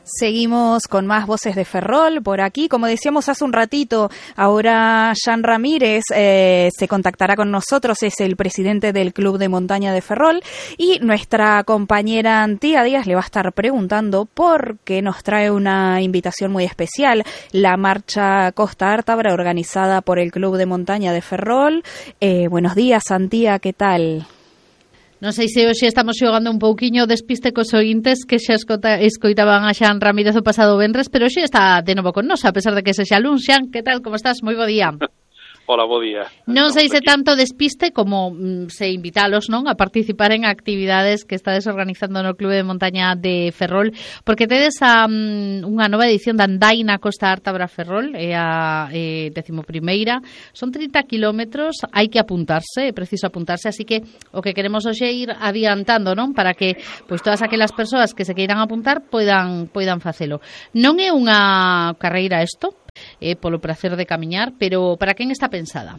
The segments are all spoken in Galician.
Seguimos con más voces de Ferrol por aquí. Como decíamos hace un ratito, ahora Jan Ramírez se contactará con nosotros, es el presidente del Club de Montaña de Ferrol, y nuestra compañera Antía Díaz le va a estar preguntando por qué nos trae una invitación muy especial, la marcha Costa Ártabra organizada por el Club de Montaña de Ferrol. Buenos días, Antía, ¿qué tal? Non sei se hoxe estamos xogando un pouquiño despiste cos ointes que xa escoitaban a Xan Ramírez o pasado venres, pero hoxe está de novo con nos, a pesar de que sexa luns. Xan, que tal, como estás? Moi bo día. Hola, bo día. Non sei se tanto despiste como se invitalos, non, a participar en actividades que estades organizando no Clube de Montaña de Ferrol, porque tedes unha nova edición da Andaina Costa Ártabra Ferrol, é a 11ª, son 30 kilómetros, hai que apuntarse, é preciso apuntarse, así que o que queremos hoxe é ir adiantando, non, para que pois todas aquelas persoas que se queiran apuntar poidan facelo. Non é unha carreira isto, polo prazer de camiñar, pero para quen está pensada?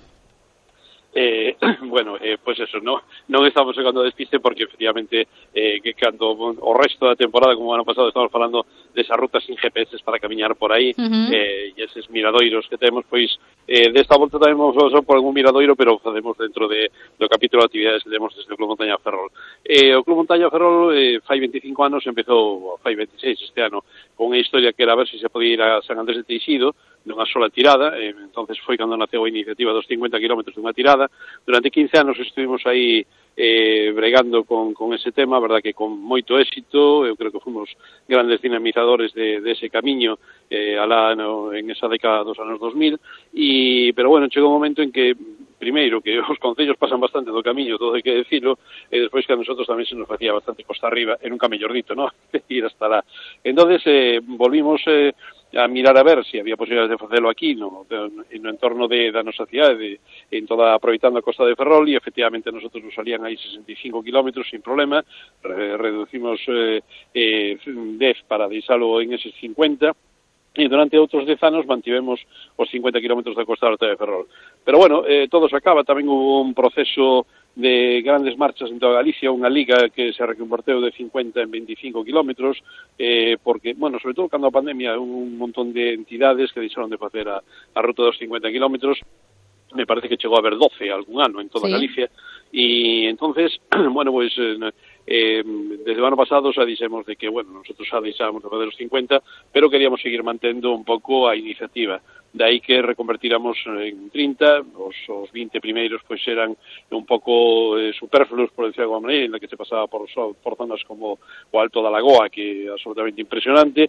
Bueno, pues eso, non estamos chegando a despiste porque efectivamente que cando o resto da temporada, como o ano pasado, estamos falando desas rutas sin GPS para camiñar por aí, e eses miradoiros que temos, pois desta volta tamén vamos a por algún miradoiro, pero facemos dentro do capítulo de actividades que temos desde o Club Montaña Ferrol. O Club Montaña Ferrol fai 25 anos, empezou fai 26 este ano, con unha historia que era a ver se se podía ir a San Andrés de Teixido nunha sola tirada, entonces foi cando naceu a iniciativa dos 50 kilómetros dunha tirada. Durante 15 anos estuvimos aí bregando con ese tema, verdad que con moito éxito. Eu creo que fomos grandes dinamizadores de ese camiño alá en esa década dos anos 2000, pero bueno, chegou un momento en que primeiro, que os concellos pasan bastante do camiño, todo hai que decirlo, e despois que a nosotros tamén se nos facía bastante costa arriba, e nunca mellor dito, ¿no? Ir hasta lá. Entonces volvimos a mirar a ver se había posibilidades de facelo aquí no entorno da nosa cidade, en toda aproveitando a Costa de Ferrol, e efectivamente nosotros nos salían aí 65 kilómetros sin problema, reducimos 10 para deixalo en eses 50, e durante outros 10 anos mantivemos os 50 kilómetros da Costa Alta de Ferrol. Pero bueno, todo se acaba, tamén hubo un proceso de grandes marchas en toda Galicia, unha liga que se reconverteu de 50 en 25 kilómetros, porque, bueno, sobre todo cando a pandemia un montón de entidades que deixaron de facer a ruta dos 50 kilómetros, me parece que chegou a haber 12 algún ano en toda Galicia, e entonces, bueno, pues desde o ano pasado xa dixemos de que, bueno, nosotros xa deixábamos de fazer os 50, pero queríamos seguir mantendo un pouco a iniciativa. De aí que reconvertiramos en 30, os 20 primeiros pois eran un pouco superfluos, por decir alguma maneira, en la que se pasaba por zonas como o Alto da Lagoa, que é absolutamente impresionante,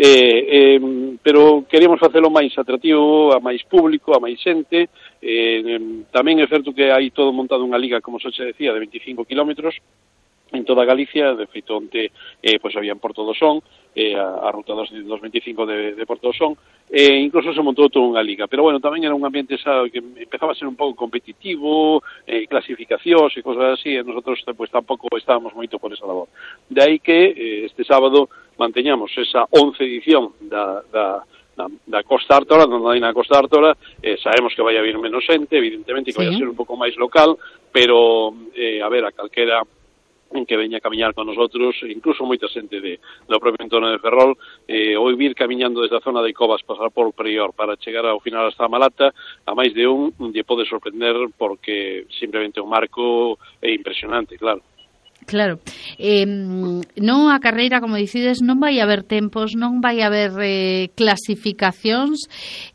pero queríamos facelo máis atractivo, a máis público, a máis xente. Tamén é certo que hai todo montado unha liga, como se decía, de 25 kilómetros, en toda Galicia. De feito, onte pois había en Porto do Son, a ruta dos 25 de Porto do Son, incluso se montou toda unha liga, pero bueno, tamén era un ambiente que empezaba a ser un pouco competitivo, clasificacións e cosas así, e nosotros pues tampouco estábamos moito por esa labor. De aí que este sábado manteñamos esa 11 edición da Costa Ártabra, donde hai na Costa Ártabra, sabemos que vai haber menos xente, evidentemente que vai a ser un pouco máis local, pero a ver, a calquera en que veña a camiñar con nosotros, incluso moita xente do propio entorno de Ferrol, ou vir camiñando desde a zona de Covas, pasar por Prior para chegar ao final hasta a Malata, a máis de lle pode sorprender porque simplemente o marco é impresionante, claro. Claro, non a carreira, como dicides, non vai haber tempos, non vai haber clasificacións,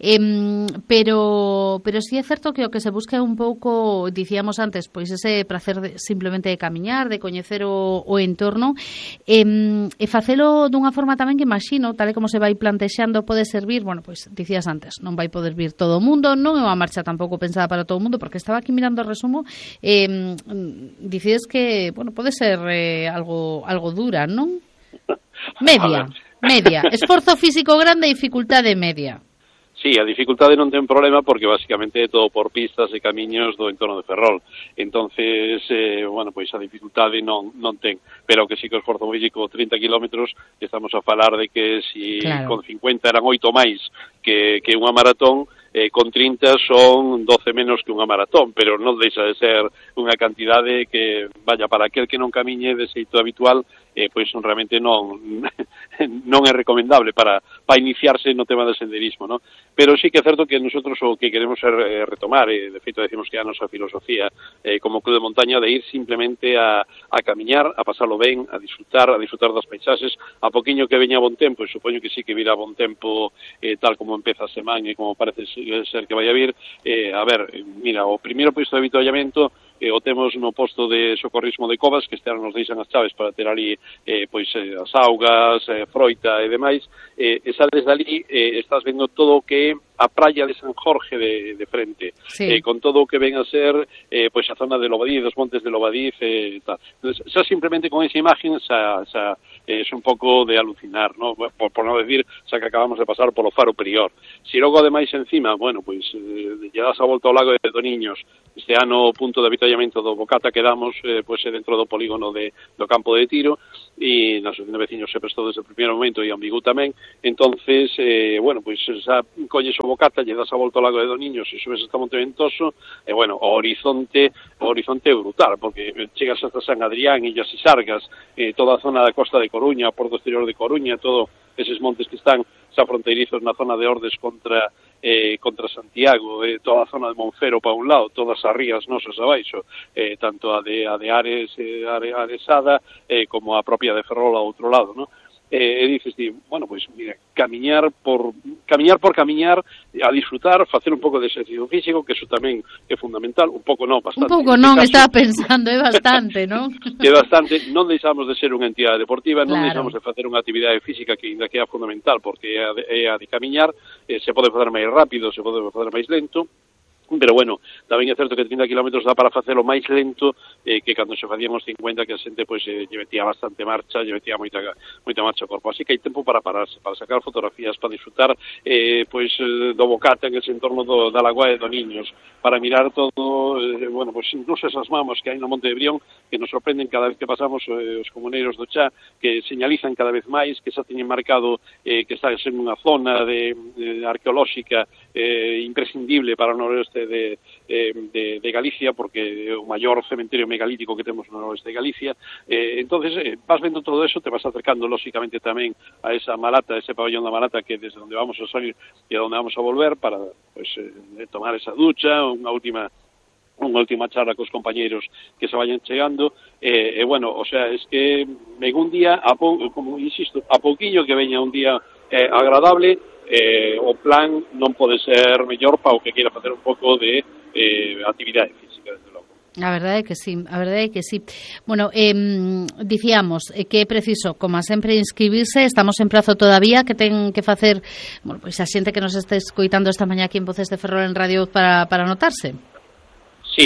pero si é certo que o que se busca é un pouco, dicíamos antes, pois ese prazer simplemente de camiñar, de coñecer o entorno, e facelo dunha forma tamén que imagino, tal e como se vai plantexando, pode servir, bueno, pois dicías antes, non vai poder vir todo o mundo, non é unha marcha tampouco pensada para todo o mundo, porque estaba aquí mirando o resumo, dicides que, bueno, pode ser algo dura, non? Media. Esforzo físico grande e dificultade media. Sí, a dificultade non ten problema porque basicamente é todo por pistas e camiños do entorno de Ferrol. Entonces, bueno, pois a dificultade non ten, pero que sí que o esforzo físico 30 kilómetros, estamos a falar de que si con 50 eran 8 máis que unha maratón, con 30 son 12 menos que unha maratón, pero non deixa de ser unha cantidade que, vaya, para aquel que non camiñe de xeito habitual, pois realmente non non é recomendable para iniciarse no tema do senderismo, ¿no? Pero sí que é certo que nosotros o que queremos é retomar, de feito decimos que é a nosa filosofía como club de montaña de ir simplemente a camiñar, a pasarlo ben, a disfrutar das paisaxes, a poquinho que veña bon tempo, e supoño que sí que virá bon tempo tal como empeza a semana e como parece ser que vai a vir. A ver, mira, o primeiro posto de avituallamento o temos no posto de socorrismo de Covas, que este ano nos deixan as chaves para ter ali as augas, froita e demais, e sales dali, estás vendo todo o que a praia de San Jorge de frente, sí. Con todo o que ven a ser a zona de Lobadiz, dos montes de Lobadiz, tal. Entonces, xa simplemente con esa imagen xa é un pouco de alucinar, ¿no? Por non decir, xa que acabamos de pasar polo Faro Prior. Si logo ademais encima, bueno, pois lle das a volta ao lago de Doniños. Este ano o punto de avituallamento do Bocata que damos dentro do polígono do campo de tiro, e na asociación de veciños se prestou desde o primeiro momento e a Ambigú tamén. Entonces, xa colles o Bocata, lle das a volta ao lago de Doniños e subes hasta Monte Ventoso, e o horizonte é brutal, porque chegas hasta San Adrián, Illas e Sargas, toda a zona da costa de Coruña, Porto Exterior de Coruña, todo eses montes que están xa fronteirizos na zona de Ordes contra Santiago, toda a zona de Monfero para un lado, todas as rías nosas abaixo, tanto a de Ares, Aresada, como a propia de Ferrol ao outro lado, ¿no? E dices ti, bueno, pois mira, camiñar por camiñar, a disfrutar, facer un pouco de exercicio físico, que eso tamén é fundamental, un pouco non, bastante. Un pouco non, estaba pensando, é bastante, non? É bastante, non deixamos de ser unha entidade deportiva, non deixamos de facer unha actividade física que ainda que é fundamental, porque é a de camiñar, se pode fazer máis rápido, se pode fazer máis lento, pero bueno, tamén é certo que 30 kilómetros dá para facelo máis lento que cando se facían os 50, que a xente lle metía bastante marcha, lle metía moita marcha ao corpo. Así que hai tempo para pararse, para sacar fotografías, para disfrutar do Bocata en ese entorno da Lagoa de Doniños, para mirar todo, incluso esas mamos que hai no Monte de Brión, que nos sorprenden cada vez que pasamos os comuneiros do Chá, que señalizan cada vez máis, que xa teñen marcado que está en unha zona arqueolóxica imprescindible para o noroeste de Galicia, porque é o maior cementerio megalítico que temos no noroeste de Galicia. Entonces vas vendo todo eso, te vas acercando lógicamente tamén a esa Malata, ese pabellón da Malata, que desde onde vamos a salir e onde vamos a volver para tomar esa ducha, unha última charla cos compañeiros que se vayan chegando, es que un día, como insisto, a pouquiño que veña un día agradable, o plan non pode ser mellor para o que queira facer un pouco de actividade física, desde logo. A verdade é que sí. Bueno, dicíamos que é preciso, como sempre, inscribirse. Estamos en prazo todavía, que ten que facer, pois a xente que nos está escoitando esta mañá aquí en Voces de Ferrol en Radio para anotarse. Sí,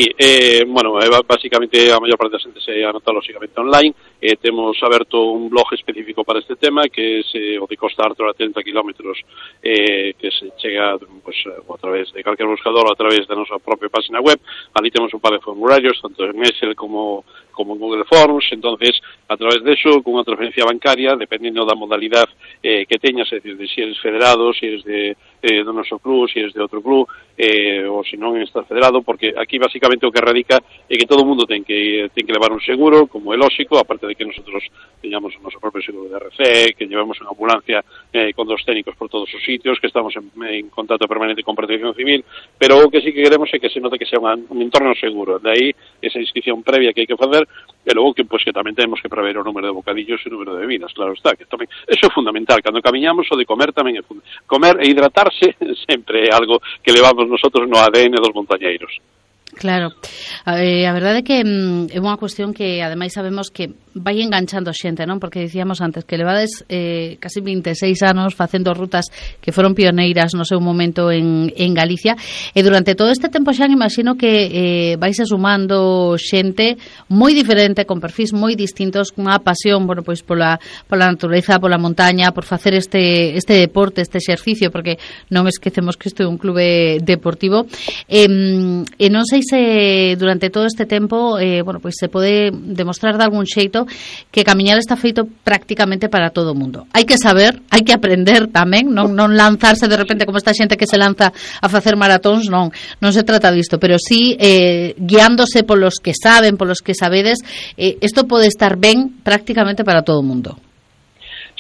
básicamente a maior parte da xente se anota lógicamente online. Temos aberto un blog específico para este tema, que é o de Costa Artor a 30 kilómetros, que se chega a través de calquer buscador ou a través da nosa propia página web. Ali temos un par de formularios, tanto en Excel como en Google Forms. Entonces, a través de eso, con unha transferencia bancaria, dependendo da modalidade que teñas, é dicir, de si eres federado, si eres do noso club, si eres de outro club, ou se non estás federado, porque aquí basicamente o que radica é que todo o mundo ten que levar un seguro, como é lógico, aparte de que nosotros teñamos o noso propio seguro de RC, que llevamos unha ambulancia con dos técnicos por todos os sitios, que estamos en contacto permanente con Protección Civil, pero o que sí que queremos é que se note que sea un entorno seguro. De aí esa inscripción previa que hai que facer, e logo que tamén temos que prever o número de bocadillos e o número de bebidas, claro está, que tamén eso é fundamental. Cando camiñamos, o de comer tamén é fundamental. Comer e hidratarse sempre é algo que levamos nosotros no ADN dos montañeiros. Claro, a verdade é que é unha cuestión que ademais sabemos que vai enganchando xente, non? Porque dicíamos antes que levades casi 26 anos facendo rutas que foron pioneiras no seu momento en Galicia, e durante todo este tempo xa imagino que vais sumando xente moi diferente, con perfis moi distintos, cunha pasión, pola natureza, pola montaña, por facer este deporte, este exercicio, porque non esquecemos que isto é un clube deportivo, e non sei se durante todo este tempo se pode demostrar de algún xeito que camiñar está feito prácticamente para todo o mundo. Hai que saber, hai que aprender tamén, non lanzarse de repente como esta xente que se lanza a facer maratóns, non se trata disto, pero sí guiándose polos que saben, polos que sabedes, isto pode estar ben prácticamente para todo o mundo.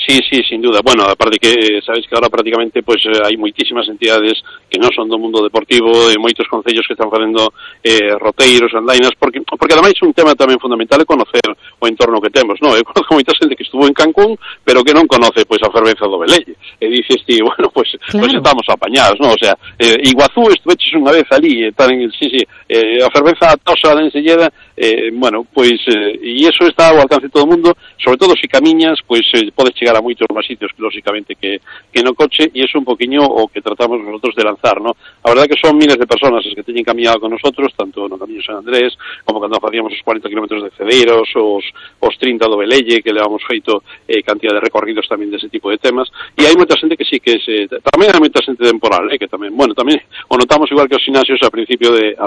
Sí, sin duda. Bueno, aparte que sabéis que ahora prácticamente pues hai moitísimas entidades que non son do mundo deportivo, e moitos concellos que están facendo roteiros, andainas, porque ademais un tema tamén fundamental é conocer o entorno que temos, non? Eu conozco moita xente que estuvo en Cancún, pero que non conoce pois a fervenza do Velelle. E dices ti, bueno, pues estamos apañados, non? O sea, Iguazú estuveches unha vez ali, a fervenza tosa de Enselleda, bueno, pois e iso está ao alcance de todo o mundo, sobre todo se camiñas, pois podes chegar a moitos máis sitios que lógicamente que no coche, e iso un poquinho o que tratamos nosotros de lanzar, ¿no? A verdade que son miles de personas as que teñen camiñado con nosotros, tanto no Camiño San Andrés, como cando facíamos os 40 kilómetros de Cedeiros, os 30 do Velelle, que le hemos feito cantidad de recorridos tamén dese tipo de temas, e hai moita xente que sí que tamén hai moita xente temporal, que tamén, bueno, tamén o notamos igual que os gimnasios a principio de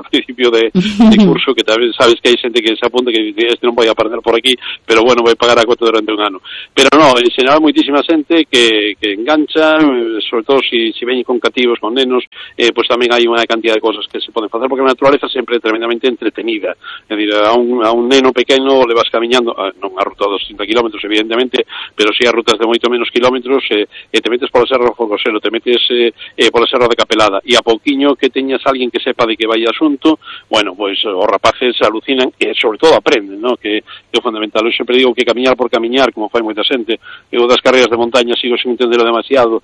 curso, que tamén sabes que hai xente que se apunta que dice, non vai a aprender por aquí, pero bueno, vai pagar a cuota durante un ano. Pero no, en xeral moitísima xente que engancha, sobre todo si veñen con cativos, con nenos, pues tamén hai unha cantidad de cosas que se poden facer, porque a naturaleza sempre é tremendamente entretenida. É dicir, a un neno pequeno le vas camiñando, non a ruta dos 30 kilómetros, evidentemente, pero si a rutas de moito menos kilómetros, te metes pola Serra do Fogoselo, te metes pola Serra de Capelada, e a pouquiño que teñas alguén que sepa de que vai asunto, bueno, pois os rapaces alucinan e sobre todo aprenden, ¿no? Que é fundamental. Eu sempre digo que camiñar por camiñar, como fai moita xente, eu das carreras de montaña sigo sin entenderlo demasiado,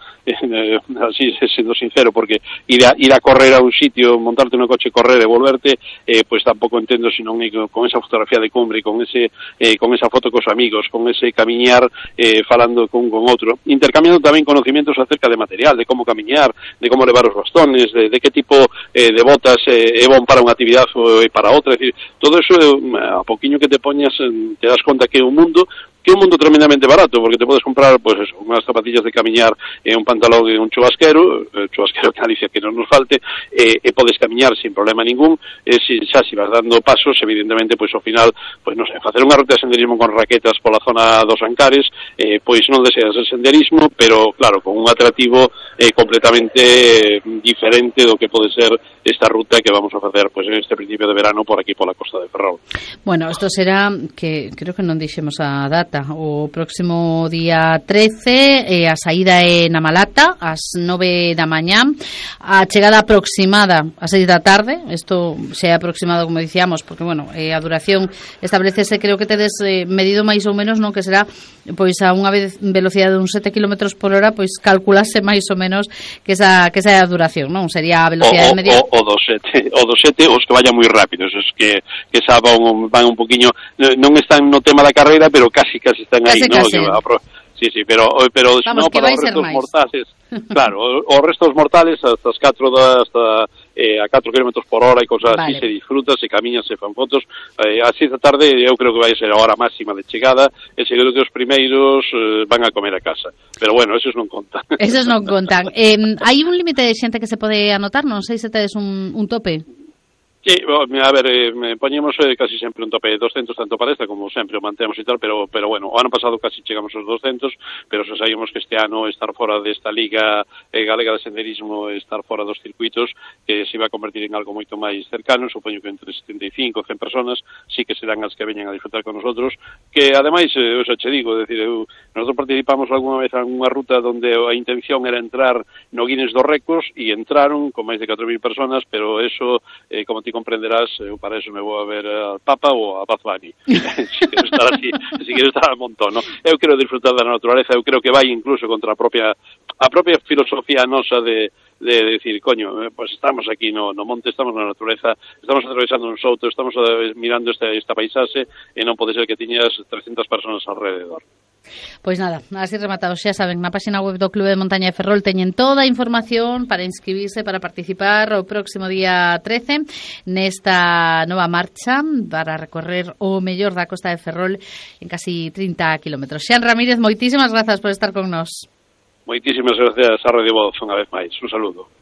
así sendo sincero, porque ir a correr a un sitio, montarte no coche, correr e volverte, pues tampouco entendo se non con esa fotografía de cumbre, con esa foto cos amigos, con ese camiñar falando con outro, intercambiando tamén conocimientos acerca de material, de como camiñar, de como levar os bastones, de que tipo de botas é bon para unha actividade ou para outra, é dicir, todo eso a poquinho que te poñas te das conta que é un mundo tremendamente barato, porque te podes comprar, pues eso, unhas zapatillas de camiñar e un pantalón e un chubasquero que Alicia que non nos falte, e podes camiñar sin problema ningún, si vas dando pasos, evidentemente, pues ao final, pues non sei, facer unha ruta de senderismo con raquetas pola zona dos Ancares, pois non deseas el senderismo, pero claro, con un atractivo completamente diferente do que pode ser esta ruta que vamos a facer pues en este principio de verano por aquí pola costa de Ferrol. Bueno, isto será que creo que non dixemos a data, o próximo día 13, a saída é na Malata ás 9 da mañá, a chegada aproximada ás 6 da tarde, isto se é aproximado como dicíamos, porque bueno, a duración establecese, creo que tedes medido máis ou menos, non, que será pois a unha velocidade de uns 7 km por hora, pois calculase máis ou menos que esa é a duración, non? Sería a velocidade media. O dos 7, os que vayan moi rápidos, os que xa van un poquinho, non están no tema da carreira, pero casi están aí, ¿no? Sí, pero vamos, no, para os restos mortales, claro, os restos mortales hasta as 4 a 4 km por hora e cosas así, se disfruta, se camiña, se fan fotos. A 6 da tarde eu creo que vai ser a hora máxima de chegada, e seguro que os primeiros van a comer a casa, pero bueno, esos non contan. Esos non contan. Hai un límite de xente que se pode anotar, non sei se tedes un tope. Sí, a ver, poñemos casi sempre un tope de 200, tanto para esta como sempre o mantemos e tal, pero bueno, o ano pasado casi chegamos aos 200, pero se saímos que este ano estar fora desta Liga Galega de Senderismo, estar fora dos circuitos, que se iba a convertir en algo moito máis cercano, supoño que entre 75 e 100 personas, sí que serán as que veñan a disfrutar con nosotros, que ademais, eu xa che digo, decir, nosotros participamos algunha vez en unha ruta onde a intención era entrar no Guinness dos Récords, e entraron con máis de 4.000 personas, pero eso, como ti comprenderás, eu para eso me vou a ver al Papa ou a Bad Bunny. Si quero estar al montón, ¿no? Eu quero disfrutar da naturaleza, eu creo que vai incluso contra a propia filosofía nosa de decir, coño, pues estamos aquí no monte, estamos na natureza, estamos atravesando un souto, estamos mirando esta paisaxe, e non pode ser que tiñas 300 personas alrededor. Pois nada, así rematados, xa saben, na página web do Clube de Montaña de Ferrol teñen toda a información para inscribirse, para participar o próximo día 13 nesta nova marcha para recorrer o mellor da costa de Ferrol en casi 30 kilómetros. Xan Ramírez, moitísimas grazas por estar con nós. Moitísimas gracias a Radio Voz unha vez máis. Un saludo.